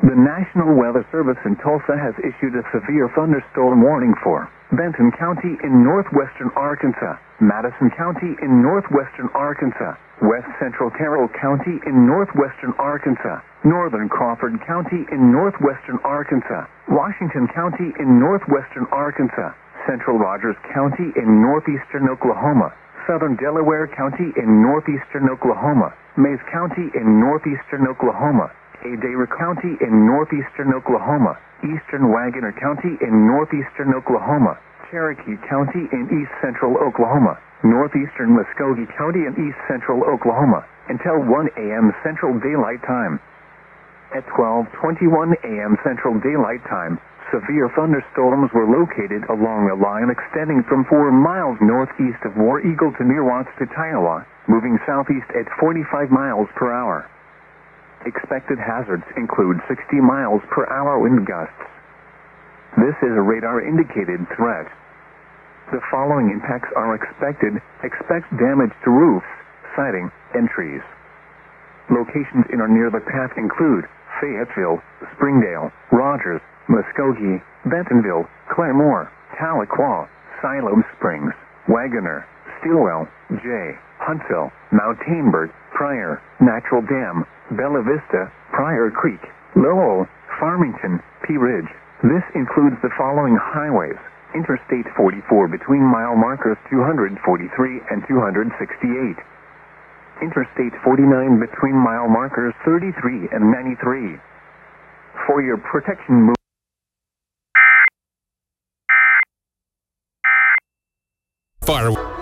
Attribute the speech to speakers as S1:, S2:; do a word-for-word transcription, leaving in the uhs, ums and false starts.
S1: The National Weather Service in Tulsa has issued a severe thunderstorm warning for Benton County in northwestern Arkansas, Madison County in northwestern Arkansas, West Central Carroll County in northwestern Arkansas, Northern Crawford County in northwestern Arkansas, Washington County in northwestern Arkansas, Central Rogers County in northeastern Oklahoma, Southern Delaware County in northeastern Oklahoma, Mays County in northeastern Oklahoma, Adair County in northeastern Oklahoma, Eastern Wagoner County in northeastern Oklahoma, Cherokee County in east central Oklahoma, northeastern Muskogee County in east central Oklahoma, until one a m Central Daylight Time. At twelve twenty-one a m Central Daylight Time, severe thunderstorms were located along a line extending from four miles northeast of War Eagle to near Watts to Kiowa, moving southeast at forty-five miles per hour. Expected hazards include sixty miles per hour wind gusts. This is a radar-indicated threat. The following impacts are expected. Expect damage to roofs, siding, and trees. Locations in or near the path include Fayetteville, Springdale, Rogers, Muskogee, Bentonville, Claremore, Tahlequah, Siloam Springs, Wagoner, Stilwell, Jay, Huntsville, Mount Tainbert, Pryor, Natural Dam, Bella Vista, Pryor Creek, Lowell, Farmington, Pea Ridge. This includes the following highways: Interstate forty-four between mile markers two hundred forty-three and two hundred sixty-eight. Interstate forty-nine between mile markers thirty-three and ninety-three. For your protection, move.
S2: Fire.